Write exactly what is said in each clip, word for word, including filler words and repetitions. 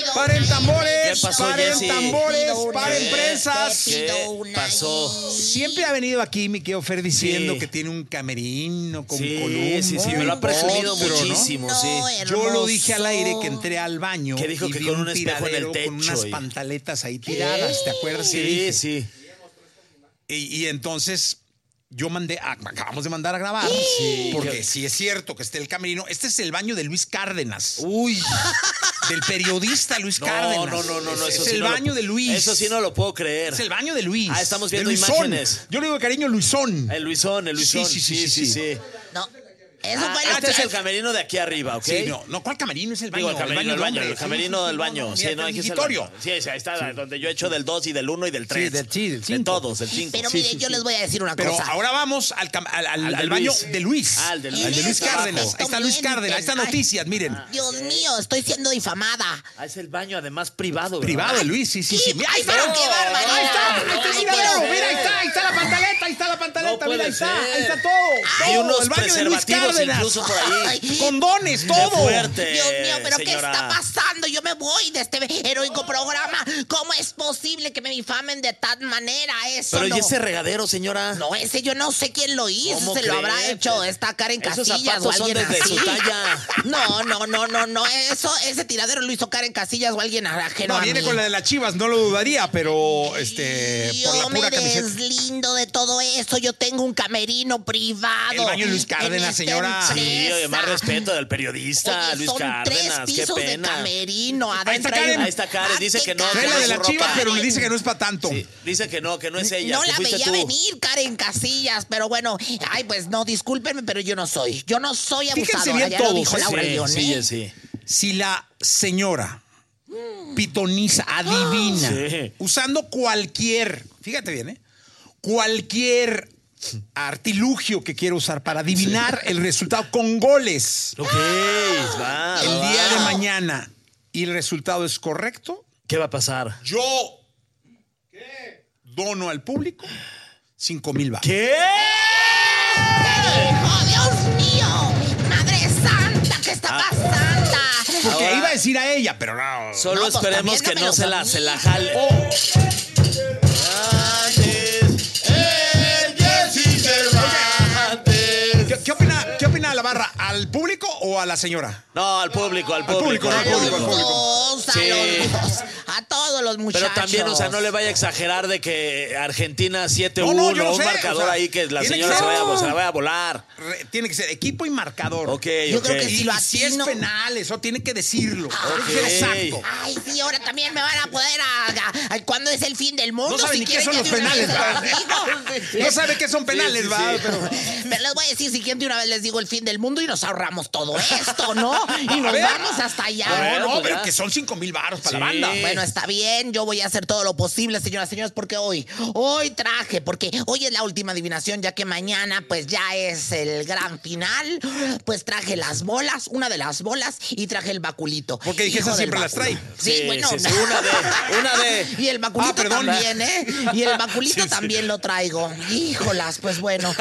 Paren tambores, ¿Qué pasó, paren Jessy? tambores, paren ¿Qué? prensas. ¿Qué pasó? Siempre ha venido aquí mi querido Fer diciendo Sí. que tiene un camerino con Sí, columnas. sí, sí, me lo ha presumido muchísimo, No, sí. Yo lo dije al aire que entré al baño Que dijo y que vi con un un espejo en el tiradero con techo unas y- pantaletas ahí tiradas, ¿te acuerdas que Sí, dije? sí. Y, y entonces yo mandé, a- acabamos de mandar a grabar, porque sí es cierto que está el camerino. Este es el baño de Luis Cárdenas, Uy. del periodista Luis No, Cárdenas. no, no, no, no. Es, Eso es sí el no lo- baño de Luis. Eso sí no lo puedo creer. Es el baño de Luis. Ah, estamos de viendo Luisón. imágenes. Yo le digo de cariño Luisón. El Luisón, el Luisón. Sí, sí, sí, sí, sí. No, eso Ah, fue lo este es que- el camerino de aquí arriba, ¿ok? Sí, no, no, ¿cuál camerino? Es el baño. Digo, el camerino del baño, hombre. el camerino del baño. Mira, Sí, no, el hay que ser mingitorio. Sí, sí, ahí está, donde yo he hecho del dos y del uno y del tres. del- sí, del De cinco. todos, del cinco. Pero Sí, mire, sí, yo sí. les voy a decir una Pero cosa. ahora vamos al, cam- al, al- Al de al baño Luis. de Luis. Ah, el de Luis. Al de Luis En este Cárdenas. momento Ahí está Luis mienten. Cárdenas. Ahí están Ay. noticias, miren. Dios mío, estoy siendo difamada. Ah, es el baño además privado, ¿verdad? Privado de Luis, sí, sí, sí. Mira, ahí está. Ay, pero qué barbaridad. Ahí está. Ay, Este es pero- tiradero. Mira, ahí está. Ahí está la pantaleta. Ahí está la pantaleta. No Mira, puede ahí está. ser. Ahí está todo. Hay todo. unos El baño de Luis preservativos Cárdenas. incluso por ahí. Ay, Condones, Qué todo. fuerte, Dios mío, pero ¿qué señora. está pasando? Yo me voy de este heroico programa. ¿Cómo es posible que me difamen de tal manera? Eso Pero no. ¿y ese regadero, señora? No, ese yo no sé quién lo hizo. ¿Cómo Se lo habrá cree? hecho esta Karen Esos Casillas o zapatos son alguien desde así. su talla. No, no, no, no, no. Eso, ese tiradero lo hizo Karen Casillas o alguien ajeno No, a viene mí. con la de las Chivas, no lo dudaría, pero este por la Yo pura me camiseta. deslindo de todo eso. Yo tengo un camerino privado. El baño de Luis en Cárdenas, esta señora. Sí, empresa. oye, más respeto del periodista, Oye, Luis son Cárdenas. tres Qué pisos de pena. camerino. Ahí está Adentro hay Karen. una- Ahí está Karen, Ah, dice qué que no, Trae la de su las ropa. Chivas, pero le dice que no es para tanto. Sí, dice que no, que no es ella. No que la fuiste veía tú. venir, Karen Casillas, pero bueno, ay, pues no, discúlpenme, pero yo no soy. Yo no soy Fíjense abusadora, bien ya todos, lo dijo ¿eh? Laura Sí, León, sí, ¿eh? sí. Si la señora pitoniza, adivina, Sí. usando cualquier, fíjate bien, ¿eh? Cualquier artilugio que quiera usar para adivinar el resultado con goles Ok, va, el va, va. día de mañana y el resultado es correcto, ¿Qué va a pasar? yo dono al público cinco mil baros. ¿Qué? ¡Oh, Dios mío! ¡Madre santa! ¿Qué está Ah. pasando? Porque Ahora- iba a decir a ella, pero no. Solo No, pues, esperemos también que no dámelos se a la, mí. se la jale. ¿Qué, qué opina, ¿Qué opina la barra? ¿Al público o a la señora? No, al público, al público, público. no, al al público, público. al público. Dos, a Sí. los dos, a todos los muchachos. Pero también, o sea, no le vaya a exagerar de que Argentina siete uno, No, no, yo no un sé, marcador o sea, ahí que la tiene señora que se, ser- vaya, se la vaya a volar. Re- tiene que ser equipo y marcador. Ok, Yo ok. creo que Y si lo si es atino- penal, eso tiene que decirlo. Ok. Tiene que ser exacto. Ay, sí, ahora también me van a poder a, a- a- ¿cuándo es el fin del mundo? No sabe si ni qué quieren, son ya los de una penales, vez se ¿va? los digo. No sabe qué son penales, sí, va. sí. Pero... Pero les voy a decir, si quieren de una vez les digo el fin del mundo y nos ahorramos todo esto, ¿no? Y nos ver. vamos hasta allá. No, Bueno, no, pues pero ya. que son cinco mil baros para la Sí. banda. Bueno, está bien, yo voy a hacer todo lo posible, señoras y señores, porque hoy, hoy traje, porque hoy es la última adivinación, ya que mañana pues ya es el gran final, pues traje las bolas, una de las bolas, y traje el baculito. Porque dije, Hijo esas del siempre las báculo. trae. Sí, Sí, bueno. sí, sí, una de- una de- Y el baculito Ah, perdón. también, ¿eh? Y el baculito Sí, sí. también lo traigo. Híjolas, pues bueno.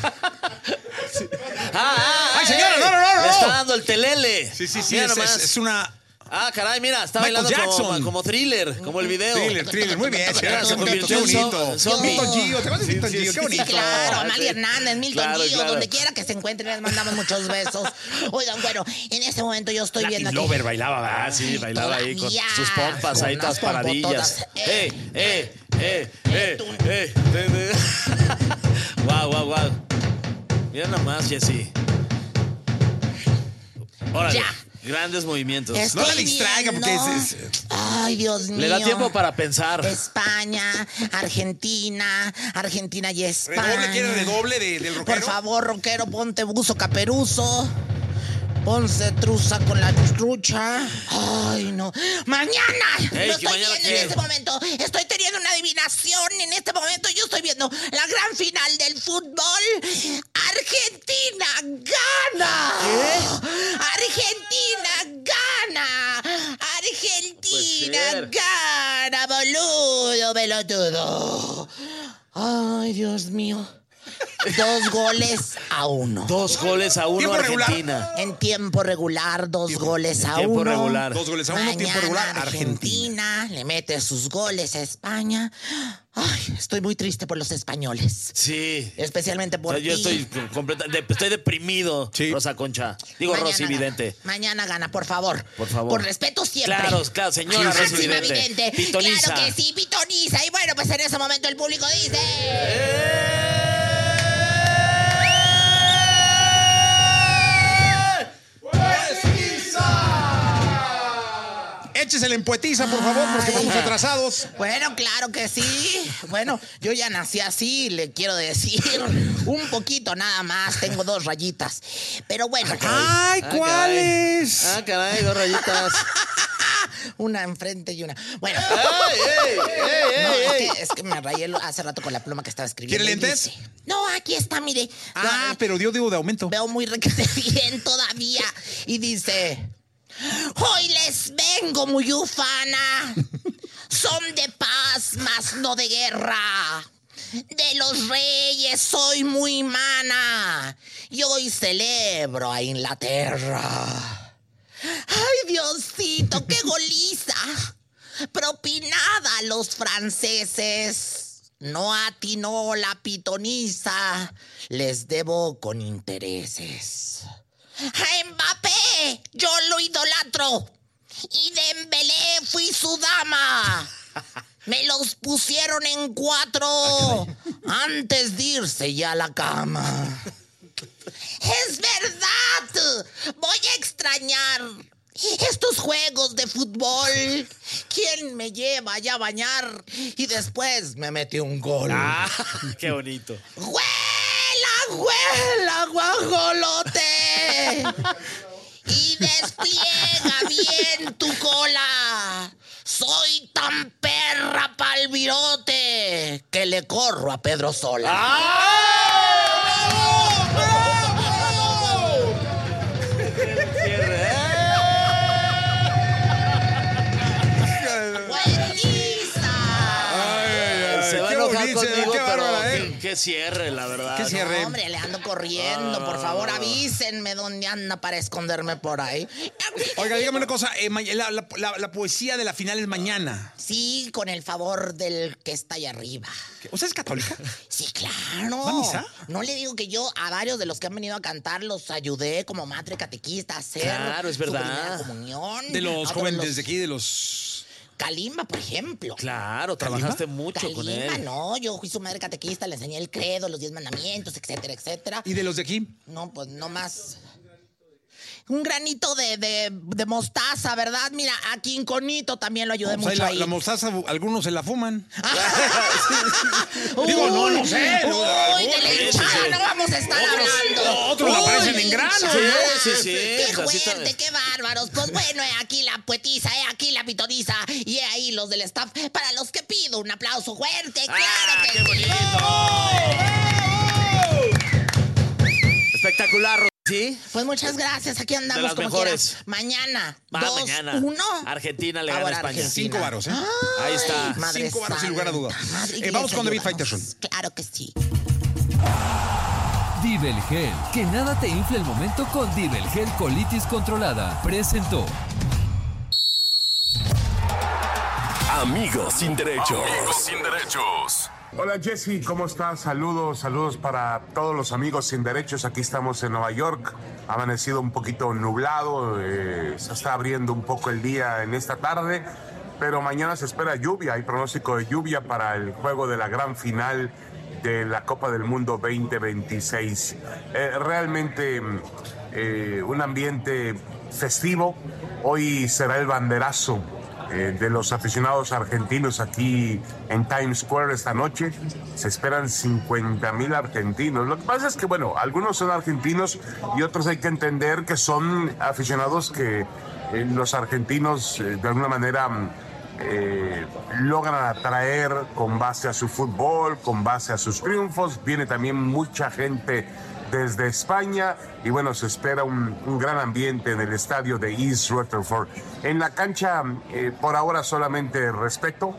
Ah, ah, Ay, señora, no, no, no, no. Le está dando el telele. Sí, sí, sí. Mira Es, nomás. es- es una... Ah, caray, mira, está Michael bailando como, Jackson. como thriller, como el video. Thriller, thriller. Muy bien, señora. se Qué bonito, convirtió qué en bonito. zo- zombie. Milton Gio, ¿te acuerdas de Milton Sí, Gio? sí, Qué sí, bonito. Claro, Ah, Amalia sí. Hernández, Milton Claro, Gio, claro. donde quiera que se encuentren, les mandamos muchos besos. Oigan, bueno, en este momento yo estoy Latin viendo aquí. Lover bailaba, ¿verdad? Ah, sí, bailaba ahí con Todavía, sus pompas ahí con todas unas paradillas. pompototas. Eh, eh, eh, eh, eh, eh. Guau, guau, guau. Mira nomás, Jessy. Órale. Ya. Grandes movimientos. Estoy No la distraiga, porque viendo- es- es- Ay, Dios mío. Le da tiempo para pensar. España, Argentina, Argentina y España. ¿Redoble quiere redoble de- del rockero? Por favor, rockero, ponte buzo caperuzo. Ponce truza con la trucha. Ay, no. ¡Mañana! Ey, Lo ¿que estoy mañana viendo qué? en este momento. Estoy teniendo una adivinación. En este momento yo estoy viendo la gran final del fútbol. ¡Argentina gana! ¡Argentina gana! ¡Argentina ser. gana, boludo, pelotudo! ¡Ay, Dios mío! Dos goles a uno. Dos goles a uno Tiempo Argentina. regular. En tiempo regular, dos Tiempo- goles a tiempo uno. regular. Dos goles a uno, Mañana tiempo regular, Argentina. Argentina. Le mete sus goles a España. Ay, estoy muy triste por los españoles. Sí. Especialmente O por sea, yo ti. estoy completa, de- estoy deprimido, Sí. Rosa Concha. Digo, Mañana Rosy gana. Vidente. Mañana gana, por favor. Por favor. Con respeto siempre. Claro, claro, señora Sí, Rosy máxima Vidente. Pitoniza. Claro que sí, pitoniza. Y bueno, pues en ese momento el público dice... Échesela en poetiza, por favor, porque vamos atrasados. Bueno, claro que sí. Bueno, yo ya nací así, le quiero decir. Un poquito nada más, tengo dos rayitas. Pero bueno, Ay, Ah, ¿cuáles? caray. Ah, caray, dos rayitas. una enfrente y una... Bueno, ¡Ey, ey, ey, no, ey, es, ey! que, es que me rayé lo- hace rato con la pluma que estaba escribiendo. ¿Quiere y lentes? dice- no, aquí está, mire. Ah, Yo- pero dio digo de aumento. Veo muy requete bien todavía. Y dice... Hoy les vengo muy ufana. Son de paz, mas no de guerra. De los reyes soy muy mana. Y hoy celebro a Inglaterra. ¡Ay, Diosito, qué goliza! Propinada a los franceses. No atinó la pitoniza. Les debo con intereses. ¡A Mbappé! ¡Yo lo idolatro! Y Dembélé fui su dama. Me los pusieron en cuatro antes de irse ya a la cama. ¡Es verdad! Voy a extrañar estos juegos de fútbol. ¿Quién me lleva ya a bañar? Y después me metió un gol. Ah, qué bonito. ¡Huela, huela, guajolote! Y despliega bien tu cola. Soy tan perra pa'l virote que le corro a Pedro Sola. ¡Bueniza! Se va a qué enojar bonito, conmigo, qué pero bárbara, ¿eh? qué, qué cierre, la verdad. Qué cierre. No, hombre, le ando corriendo. Por favor, avísenme dónde anda para esconderme por ahí. Oiga, dígame una cosa. eh, ma- la, la- la- la poesía de la final es mañana. Sí, con el favor del que está allá arriba. ¿Qué? ¿Usted es católica? Sí, claro. ¿Va a misa? No le digo que yo a varios de los que han venido a cantar los ayudé como madre catequista a hacer Claro, es su verdad. primera comunión. De los A otros jóvenes los- de aquí, de los... Kalimba, por ejemplo. Claro, trabajaste mucho con Kalimba, él. no, yo fui su madre catequista, le enseñé el credo, los diez mandamientos, etcétera, etcétera. ¿Y de los de aquí? No, pues no más. Un granito de, de, de mostaza, ¿verdad? Mira, a Quinconito también lo ayudé Pues ahí mucho la, ahí. la mostaza, algunos se la fuman. Uy, Digo, no, no sé. Uy, de la Sí, sí, hinchada sí. no vamos a estar hablando. otros la Uy, aparecen de en grano, hinchada. ¿eh? Sí, sí, sí. Qué Así fuerte, está. qué bárbaros. Pues bueno, he aquí la poetisa, he aquí la pitoniza y he ahí los del staff. Para los que pido un aplauso fuerte, claro ¡Ah, que qué sí. bonito! Espectacular, Ro- ¿sí? Pues muchas gracias, aquí andamos las como mejores. quiera. Mañana, Ah, dos, mañana. uno. Argentina le gana Favor, a España. Argentina. Cinco varos, ¿eh? Ahí está. Ay, Madre Cinco varos sin lugar a duda. Santa, Madre Eh, vamos Iglesia, con David ayúdanos. Faitelson. Claro que sí. Divel Gel. Que nada te infle el momento con Divel Gel Colitis Controlada. Presentó. Amigos sin derechos. Amigos sin derechos. Hola Jesse, ¿cómo estás? Saludos, saludos para todos los amigos sin derechos. Aquí estamos en Nueva York. Ha amanecido un poquito nublado, eh, se está abriendo un poco el día en esta tarde, pero mañana se espera lluvia. Hay pronóstico de lluvia para el juego de la gran final de la Copa del Mundo veinte veintiséis. Eh, realmente eh, un ambiente festivo. Hoy será el banderazo Eh, de los aficionados argentinos aquí en Times Square esta noche. Se esperan cincuenta mil argentinos. Lo que pasa es que, bueno, algunos son argentinos y otros hay que entender que son aficionados que eh, los argentinos eh, de alguna manera eh, logran atraer con base a su fútbol, con base a sus triunfos. Viene también mucha gente desde España y bueno, se espera un, un gran ambiente en el estadio de East Rutherford. En la cancha, eh, por ahora solamente respeto,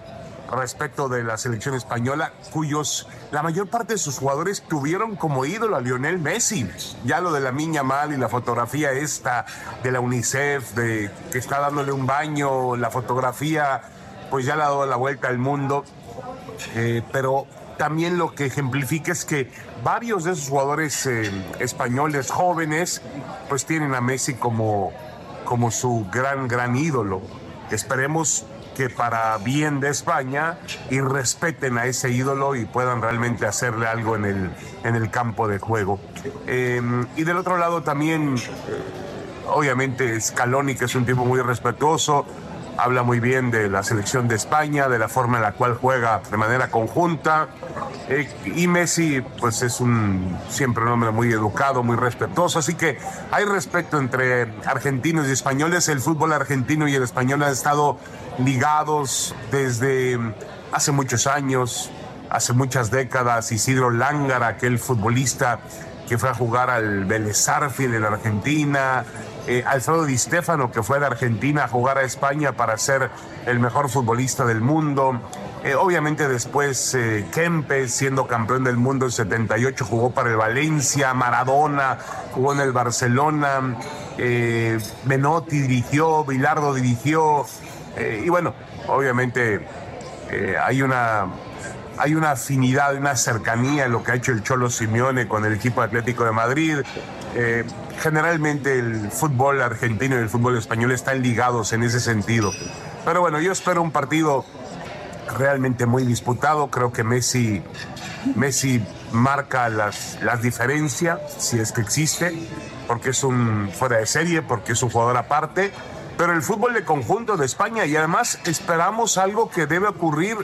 respecto de la selección española, cuyos la mayor parte de sus jugadores tuvieron como ídolo a Lionel Messi. Ya lo de Lamine Yamal y la fotografía esta de la UNICEF, de que está dándole un baño, la fotografía pues ya le ha dado la vuelta al mundo, eh, pero también lo que ejemplifica es que varios de esos jugadores eh, españoles jóvenes pues tienen a Messi como, como su gran, gran ídolo. Esperemos que para bien de España y respeten a ese ídolo y puedan realmente hacerle algo en el, en el campo de juego. Eh, y del otro lado también, eh, obviamente Scaloni, que es un tipo muy respetuoso, habla muy bien de la selección de España, de la forma en la cual juega de manera conjunta. Eh, y Messi, pues es un siempre un hombre muy educado, muy respetuoso. Así que hay respeto entre argentinos y españoles. El fútbol argentino y el español han estado ligados desde hace muchos años, hace muchas décadas. Isidro Lángara, aquel futbolista que fue a jugar al Vélez Sarsfield en Argentina. Eh, Alfredo Di Stéfano, que fue de Argentina a jugar a España para ser el mejor futbolista del mundo. Eh, obviamente después eh, Kempes, siendo campeón del mundo en setenta y ocho, jugó para el Valencia. Maradona jugó en el Barcelona. Eh, Menotti dirigió, Bilardo dirigió. Eh, y bueno, obviamente eh, hay una... Hay una afinidad, una cercanía en lo que ha hecho el Cholo Simeone con el equipo Atlético de Madrid. Eh, generalmente el fútbol argentino y el fútbol español están ligados en ese sentido. Pero bueno, yo espero un partido realmente muy disputado. Creo que Messi, Messi marca las, las diferencias, si es que existe, porque es un fuera de serie, porque es un jugador aparte. Pero el fútbol de conjunto de España, y además esperamos algo que debe ocurrir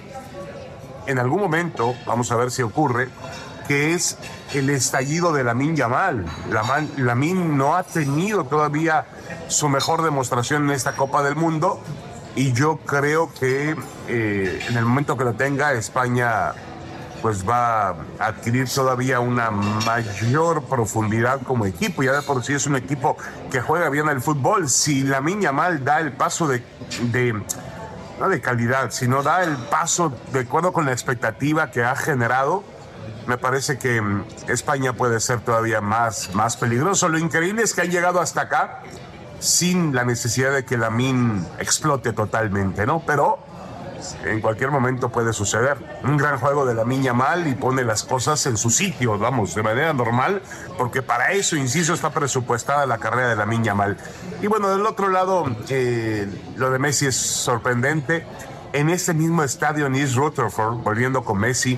en algún momento, vamos a ver si ocurre, que es el estallido de Lamine Yamal. Lamine no ha tenido todavía su mejor demostración en esta Copa del Mundo y yo creo que eh, en el momento que lo tenga, España pues va a adquirir todavía una mayor profundidad como equipo. Ya de por sí es un equipo que juega bien al fútbol. Si Lamine Yamal da el paso de... de no de calidad, sino da el paso de acuerdo con la expectativa que ha generado, me parece que España puede ser todavía más, más peligroso. Lo increíble es que han llegado hasta acá sin la necesidad de que Lamine explote totalmente, ¿no? Pero en cualquier momento puede suceder. Un gran juego de Lamine Yamal y pone las cosas en su sitio, vamos, de manera normal, porque para eso, insisto, está presupuestada la carrera de Lamine Yamal. Y bueno, del otro lado, eh, lo de Messi es sorprendente. En ese mismo estadio en East Rutherford, volviendo con Messi,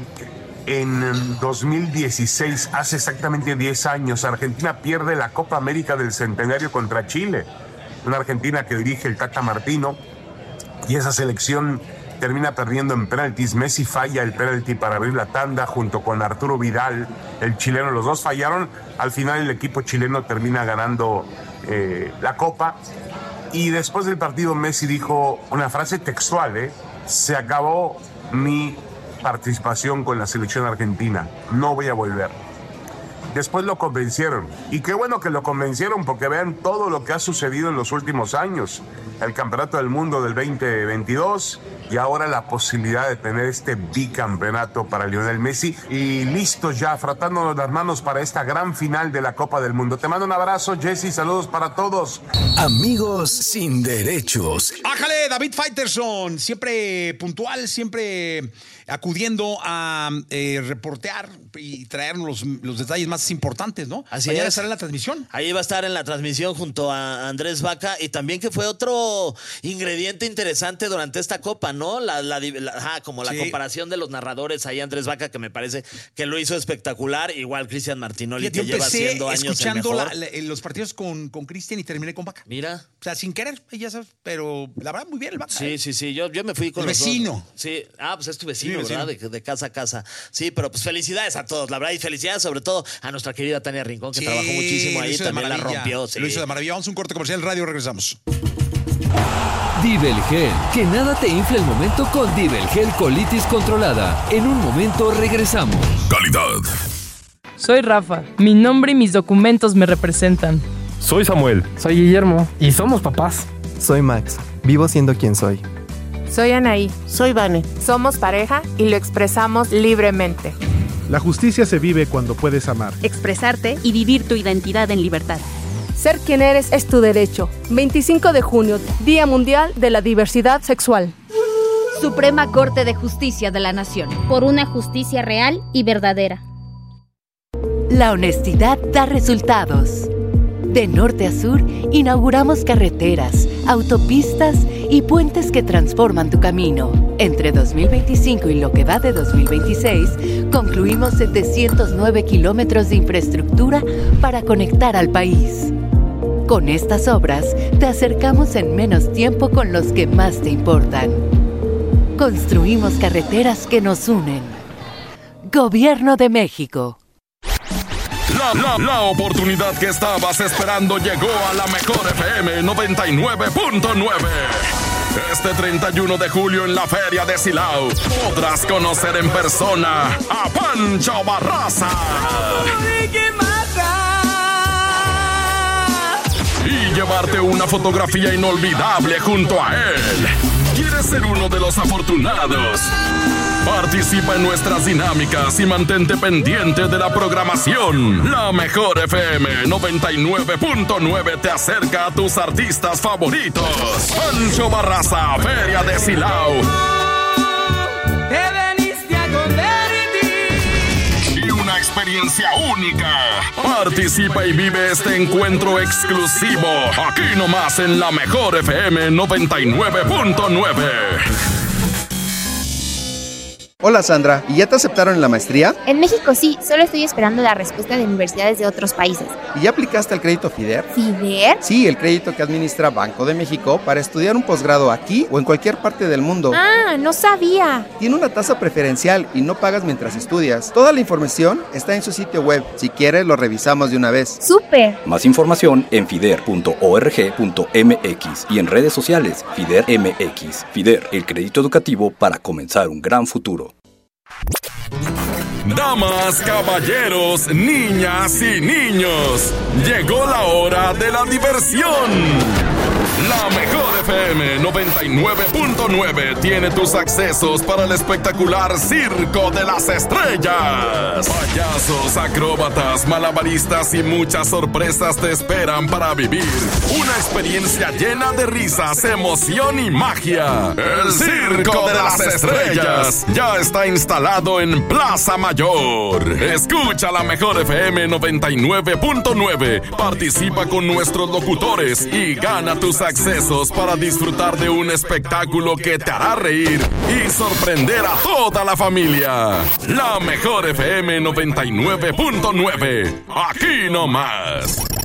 en dos mil dieciséis, hace exactamente diez años, Argentina pierde la Copa América del Centenario contra Chile. Una Argentina que dirige el Tata Martino, y esa selección termina perdiendo en penaltis. Messi falla el penalti para abrir la tanda junto con Arturo Vidal, el chileno. Los dos fallaron. Al final el equipo chileno termina ganando eh, la Copa. Y después del partido Messi dijo una frase textual, ¿eh? Se acabó mi participación con la selección argentina. No voy a volver. Después lo convencieron. Y qué bueno que lo convencieron, porque vean todo lo que ha sucedido en los últimos años. El Campeonato del Mundo del veinte veintidós y ahora la posibilidad de tener este bicampeonato para Lionel Messi. Y listos ya, frotándonos las manos para esta gran final de la Copa del Mundo. Te mando un abrazo, Jesse. Saludos para todos. Amigos sin derechos. ¡Ájale, David Faitelson! Siempre puntual, siempre acudiendo a eh, reportear y traernos los, los detalles más importantes, ¿no? Así Mañana es. estará en la transmisión. Ahí va a estar en la transmisión junto a Andrés Vaca, y también que fue otro ingrediente interesante durante esta Copa, ¿no? La, la, la, ajá, como la Sí. comparación de los narradores ahí, Andrés Vaca, que me parece que lo hizo espectacular, igual Cristian Martinoli, Fíjate, que yo lleva empecé haciendo años el escuchando mejor. la- la- los partidos con, con Cristian y terminé con Vaca. Mira. O sea, sin querer, ya sabes, pero la verdad muy bien el Vaca. Sí, ¿eh? sí, sí. Yo, yo me fui con El los dos. vecino. Sí. Ah, pues es tu vecino, Sí, vecino. ¿verdad? De, de casa a casa. Sí, pero pues felicidades a todos, la verdad. Y felicidades sobre todo a nuestra querida Tania Rincón, que Sí, trabajó muchísimo lo ahí. hizo de También la maravilla. rompió. Sí. Lo hizo de maravilla. Vamos a un corte comercial en radio, regresamos. Divelgel, que nada te infle el momento con Divelgel colitis controlada. En un momento regresamos. Calidad. Soy Rafa, mi nombre y mis documentos me representan. Soy Samuel. Soy Guillermo y somos papás. Soy Max, vivo siendo quien soy. Soy Anaí. Soy Vane. Somos pareja y lo expresamos libremente. La justicia se vive cuando puedes amar, expresarte y vivir tu identidad en libertad. Ser quien eres es tu derecho. veinticinco de junio, Día Mundial de la Diversidad Sexual. Suprema Corte de Justicia de la Nación. Por una justicia real y verdadera. La honestidad da resultados. De norte a sur, inauguramos carreteras, autopistas y puentes que transforman tu camino. Entre dos mil veinticinco y lo que va de dos mil veintiséis, concluimos setecientos nueve kilómetros de infraestructura para conectar al país. Con estas obras, te acercamos en menos tiempo con los que más te importan. Construimos carreteras que nos unen. Gobierno de México. La, la, la oportunidad que estabas esperando llegó a la mejor F M noventa y nueve punto nueve. Este treinta y uno de julio en la Feria de Silao podrás conocer en persona a Pancho Barraza. Y llevarte una fotografía inolvidable junto a él. ¿Quieres ser uno de los afortunados? Participa en nuestras dinámicas y mantente pendiente de la programación. La mejor F M noventa y nueve punto nueve te acerca a tus artistas favoritos. Pancho Barraza, Feria de Silao. Te veniste a convertir. Y una experiencia única. Participa y vive este encuentro exclusivo. Aquí nomás en la mejor F M noventa y nueve punto nueve. Hola Sandra, ¿y ya te aceptaron en la maestría? En México sí, solo estoy esperando la respuesta de universidades de otros países. ¿Y ya aplicaste al crédito FIDER? ¿FIDER? Sí, el crédito que administra Banco de México para estudiar un posgrado aquí o en cualquier parte del mundo. Ah, no sabía. Tiene una tasa preferencial y no pagas mientras estudias. Toda la información está en su sitio web. Si quieres, lo revisamos de una vez. ¡Súper! Más información en fider punto org punto m x y en redes sociales FIDER M X. FIDER, el crédito educativo para comenzar un gran futuro. Damas, caballeros, niñas y niños, llegó la hora de la diversión. La mejor F M noventa y nueve punto nueve tiene tus accesos para el espectacular Circo de las Estrellas. Payasos, acróbatas, malabaristas y muchas sorpresas te esperan para vivir una experiencia llena de risas, emoción y magia. El Circo de las Estrellas ya está instalado en Plaza Mayor. Escucha la mejor F M noventa y nueve punto nueve. Participa con nuestros locutores y gana tus accesos para disfrutar de un espectáculo que te hará reír y sorprender a toda la familia. La mejor F M noventa y nueve punto nueve. Aquí nomás.